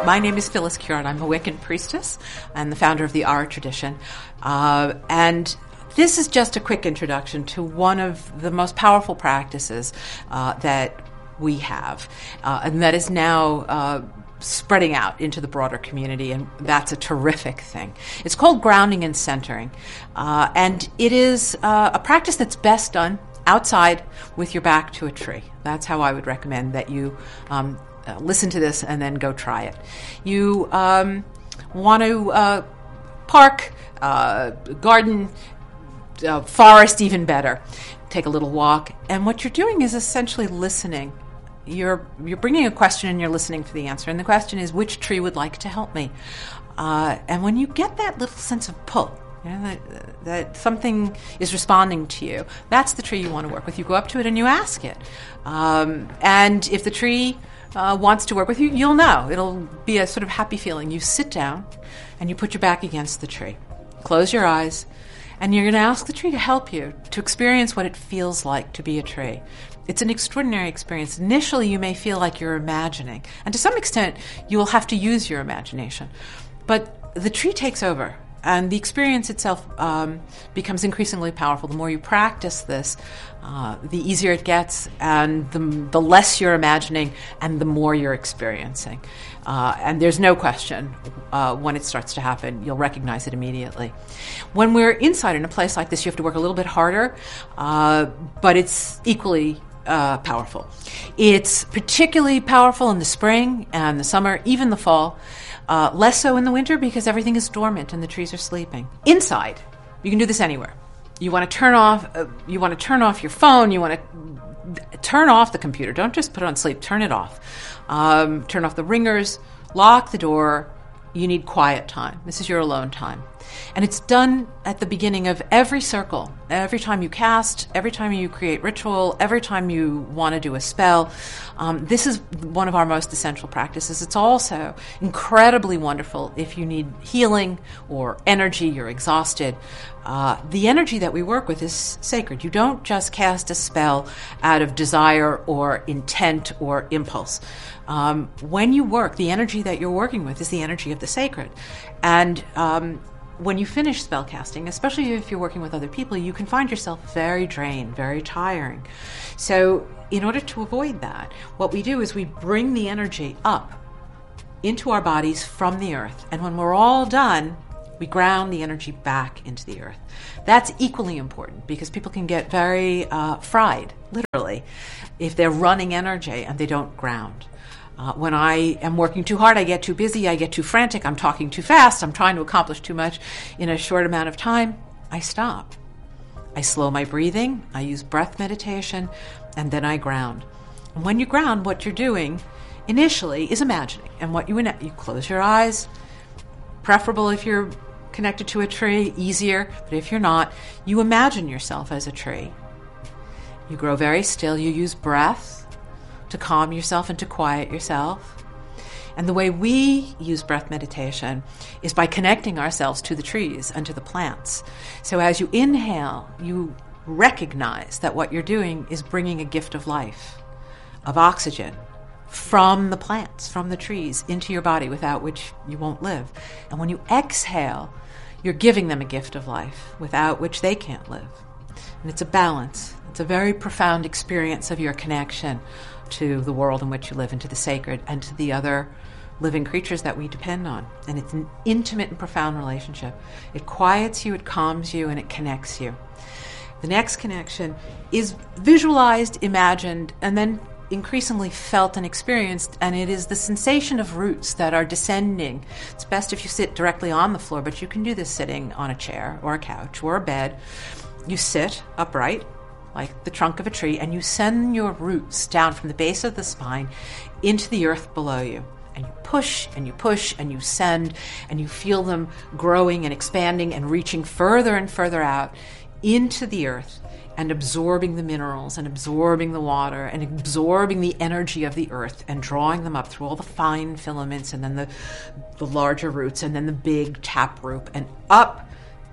My name is Phyllis Curran. I'm a Wiccan priestess and the founder of the Ara tradition. And this is just a quick introduction to one of the most powerful practices that we have, and that is now spreading out into the broader community, and that's a terrific thing. It's called grounding and centering, and it is a practice that's best done outside with your back to a tree. That's how I would recommend that you listen to this and then go try it. You want to park, garden, forest, even better. Take a little walk, and what you're doing is essentially listening. You're bringing a question and you're listening for the answer. And the question is, which tree would like to help me? And when you get that little sense of pull, that something is responding to you, that's the tree you want to work with. You go up to it and you ask it. And if the tree wants to work with you, you'll know. It'll be a sort of happy feeling. You sit down and you put your back against the tree. Close your eyes, and you're going to ask the tree to help you to experience what it feels like to be a tree. It's an extraordinary experience. Initially, you may feel like you're imagining, and to some extent, you will have to use your imagination. But the tree takes over, and the experience itself becomes increasingly powerful. The more you practice this, the easier it gets, and the less you're imagining, and the more you're experiencing. And there's no question when it starts to happen, you'll recognize it immediately. When we're inside in a place like this, you have to work a little bit harder, but it's equally powerful. It's particularly powerful in the spring and the summer, even the fall. Less so in the winter because everything is dormant and the trees are sleeping. Inside, you can do this anywhere. You want to turn off. You want to turn off your phone. You want to turn off the computer. Don't just put it on sleep. Turn it off. Turn off the ringers. Lock the door. You need quiet time. This is your alone time. And it's done at the beginning of every circle. Every time you cast, every time you create ritual, every time you want to do a spell. This is one of our most essential practices. It's also incredibly wonderful if you need healing or energy, you're exhausted. The energy that we work with is sacred. You don't just cast a spell out of desire or intent or impulse. When you work, the energy that you're working with is the energy of the sacred. And when you finish spell casting, especially if you're working with other people, you can find yourself very drained, very tiring. So in order to avoid that, what we do is we bring the energy up into our bodies from the earth. And when we're all done, we ground the energy back into the earth. That's equally important because people can get very fried, literally, if they're running energy and they don't ground. When I am working too hard, I get too busy, I get too frantic, I'm talking too fast, I'm trying to accomplish too much in a short amount of time, I stop. I slow my breathing, I use breath meditation, and then I ground. And when you ground, what you're doing initially is imagining. And what you close your eyes, preferable if you're connected to a tree, easier, but if you're not, you imagine yourself as a tree. You grow very still, you use breath to calm yourself and to quiet yourself. And the way we use breath meditation is by connecting ourselves to the trees and to the plants. So as you inhale, you recognize that what you're doing is bringing a gift of life, of oxygen, from the plants, from the trees, into your body, without which you won't live. And when you exhale, you're giving them a gift of life, without which they can't live. And it's a balance. It's a very profound experience of your connection to the world in which you live, and to the sacred, and to the other living creatures that we depend on. And it's an intimate and profound relationship. It quiets you, it calms you, and it connects you. The next connection is visualized, imagined, and then increasingly felt and experienced, and it is the sensation of roots that are descending. It's best if you sit directly on the floor, but you can do this sitting on a chair or a couch or a bed. You sit upright, like the trunk of a tree, and you send your roots down from the base of the spine into the earth below you. And you push and you push and you send, and you feel them growing and expanding and reaching further and further out into the earth, and absorbing the minerals and absorbing the water and absorbing the energy of the earth and drawing them up through all the fine filaments and then the larger roots and then the big taproot and up the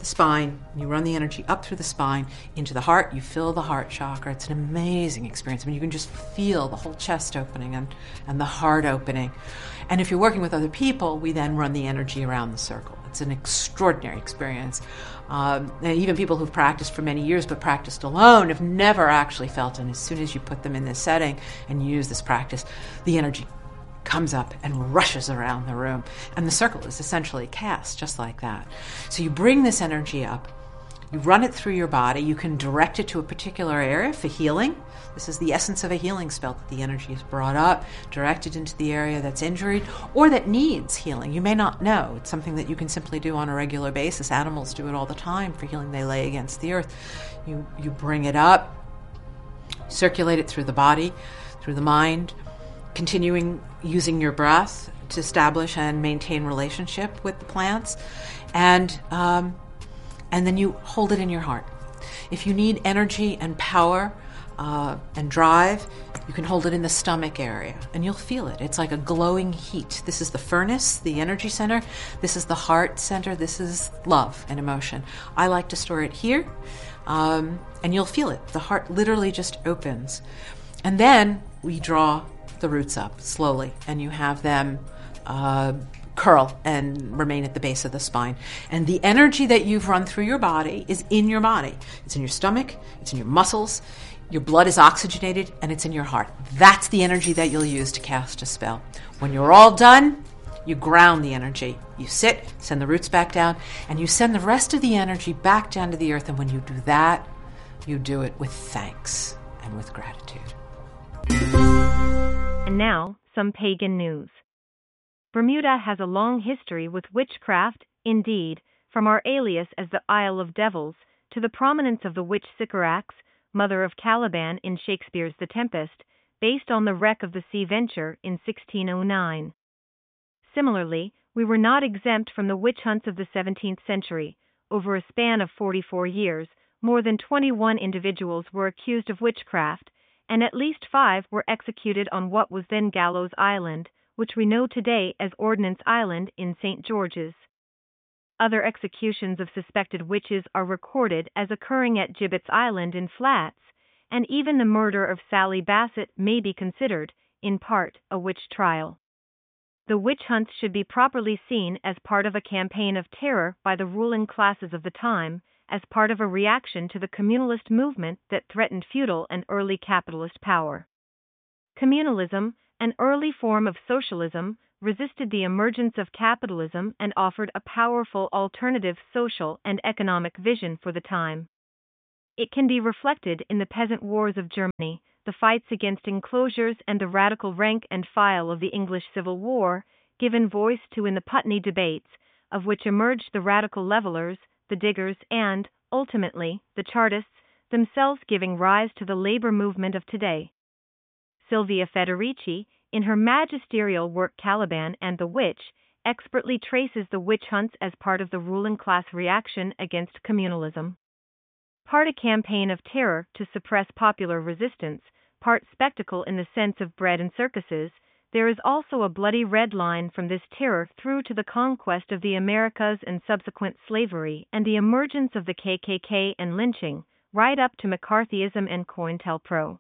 spine, you run the energy up through the spine into the heart, you fill the heart chakra. It's an amazing experience. I mean, you can just feel the whole chest opening and the heart opening. And if you're working with other people, we then run the energy around the circle. It's an extraordinary experience. And even people who've practiced for many years but practiced alone have never actually felt it. And as soon as you put them in this setting and use this practice, the energy comes up and rushes around the room. And the circle is essentially cast just like that. So you bring this energy up, you run it through your body, you can direct it to a particular area for healing. This is the essence of a healing spell, that the energy is brought up, directed into the area that's injured or that needs healing. You may not know. It's something that you can simply do on a regular basis. Animals do it all the time for healing. They lay against the earth. You bring it up, circulate it through the body, through the mind, continuing using your breath to establish and maintain relationship with the plants, and then you hold it in your heart. If you need energy and power and drive, you can hold it in the stomach area, and you'll feel it. It's like a glowing heat. This is the furnace, the energy center. This is the heart center. This is love and emotion. I like to store it here, and you'll feel it. The heart literally just opens. And then we draw the roots up slowly, and you have them curl and remain at the base of the spine. And the energy that you've run through your body is in your body. It's in your stomach, it's in your muscles, your blood is oxygenated, and it's in your heart. That's the energy that you'll use to cast a spell. When you're all done, you ground the energy. You sit, send the roots back down, and you send the rest of the energy back down to the earth. And when you do that, you do it with thanks and with gratitude. And now, some pagan news. Bermuda has a long history with witchcraft. Indeed, from our alias as the Isle of Devils to the prominence of the witch Sycorax, mother of Caliban in Shakespeare's The Tempest, based on the wreck of the Sea Venture in 1609. Similarly, we were not exempt from the witch hunts of the 17th century. Over a span of 44 years, more than 21 individuals were accused of witchcraft, and at least 5 were executed on what was then Gallows Island, which we know today as Ordnance Island in St. George's. Other executions of suspected witches are recorded as occurring at Gibbets Island in Flats, and even the murder of Sally Bassett may be considered, in part, a witch trial. The witch hunts should be properly seen as part of a campaign of terror by the ruling classes of the time, as part of a reaction to the communalist movement that threatened feudal and early capitalist power. Communalism, an early form of socialism, resisted the emergence of capitalism and offered a powerful alternative social and economic vision for the time. It can be reflected in the peasant wars of Germany, the fights against enclosures, and the radical rank and file of the English Civil War, given voice to in the Putney debates, of which emerged the radical levelers, the diggers, and, ultimately, the Chartists, themselves giving rise to the labor movement of today. Silvia Federici, in her magisterial work Caliban and the Witch, expertly traces the witch hunts as part of the ruling class reaction against communalism. Part a campaign of terror to suppress popular resistance, part spectacle in the sense of bread and circuses, there is also a bloody red line from this terror through to the conquest of the Americas and subsequent slavery and the emergence of the KKK and lynching, right up to McCarthyism and COINTELPRO.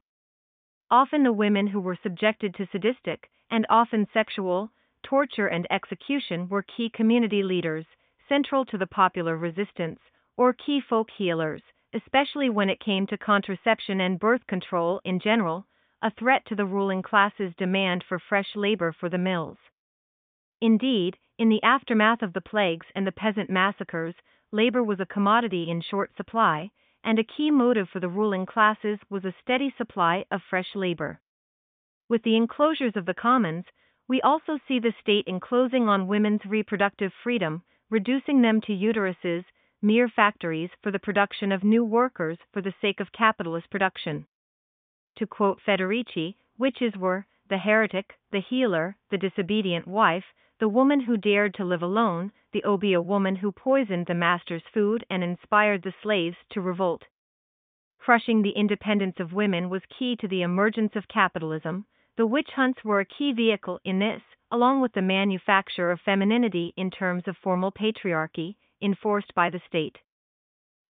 Often the women who were subjected to sadistic, and often sexual, torture and execution were key community leaders, central to the popular resistance, or key folk healers, especially when it came to contraception and birth control in general, a threat to the ruling class's demand for fresh labor for the mills. Indeed, in the aftermath of the plagues and the peasant massacres, labor was a commodity in short supply, and a key motive for the ruling classes was a steady supply of fresh labor. With the enclosures of the commons, we also see the state enclosing on women's reproductive freedom, reducing them to uteruses, mere factories for the production of new workers for the sake of capitalist production. To quote Federici, witches were the heretic, the healer, the disobedient wife, the woman who dared to live alone, the obeah woman who poisoned the master's food and inspired the slaves to revolt. Crushing the independence of women was key to the emergence of capitalism. The witch hunts were a key vehicle in this, along with the manufacture of femininity in terms of formal patriarchy, enforced by the state.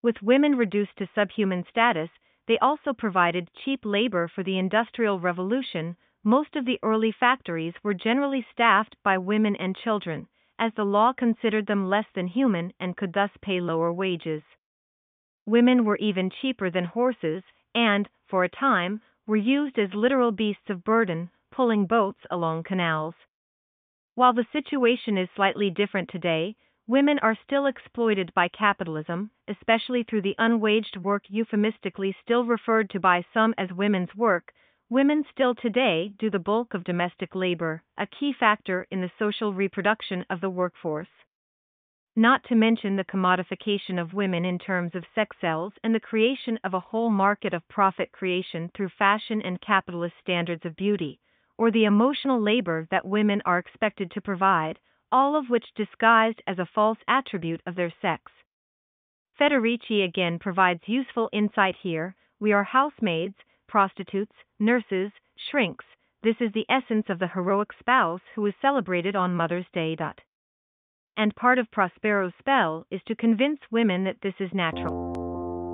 With women reduced to subhuman status, they also provided cheap labor for the Industrial Revolution. Most of the early factories were generally staffed by women and children, as the law considered them less than human and could thus pay lower wages. Women were even cheaper than horses and, for a time, were used as literal beasts of burden, pulling boats along canals. While the situation is slightly different today, women are still exploited by capitalism, especially through the unwaged work euphemistically still referred to by some as women's work. Women still today do the bulk of domestic labor, a key factor in the social reproduction of the workforce. Not to mention the commodification of women in terms of sex sells and the creation of a whole market of profit creation through fashion and capitalist standards of beauty, or the emotional labor that women are expected to provide, all of which disguised as a false attribute of their sex. Federici again provides useful insight here. We are housemaids, prostitutes, nurses, shrinks. This is the essence of the heroic spouse who is celebrated on Mother's Day. And part of Prospero's spell is to convince women that this is natural.